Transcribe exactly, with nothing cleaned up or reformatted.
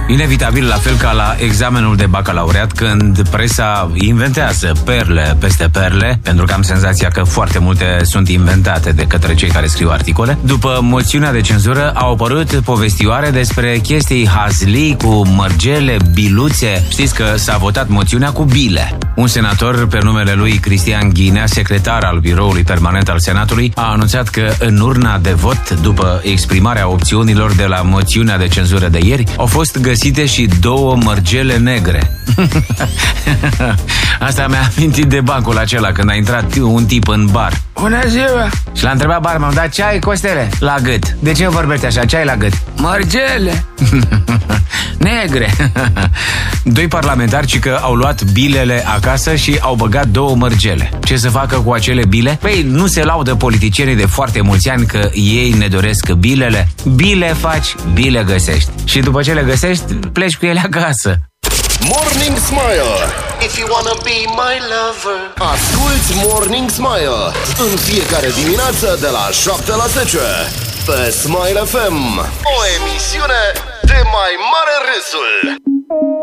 Inevitabil, la fel ca la examenul de bacalaureat, când presa inventează perle peste perle, pentru că am senzația că foarte multe sunt inventate de către cei care scriu articole, după moțiunea de cenzură au apărut povestioare despre chestii hazlii cu mărgele, biluțe. Știți că s-a votat moțiunea cu bile. Un senator pe numele lui Cristian Ghinea, secretar al biroului permanent al Senatului, a anunțat că în urna de vot, după exprimarea opțiunilor de la moțiunea de cenzură de ieri, au fost găsite și două mărgele negre. Asta mi-a amintit de bancul acela când a intrat un tip în bar. Bună ziua! Și l-a întrebat barmanul, dar ce ai, Costele? La gât. De ce vorbești așa? Ce ai la gât? Mărgele negre. Doi parlamentari ci că au luat bilele acasă și au băgat două mărgele. Ce să facă cu acele bile? Păi nu se laudă politicienii de foarte mulți ani că ei ne doresc bilele? Bile faci, bile găsești. Și după ce le găsești, pleci cu ele acasă. Morning Smile. If you wanna be my lover. Asculți Morning Smile în fiecare dimineață de la șapte la zece pe Smile F M. O emisiune de mai mare râsul.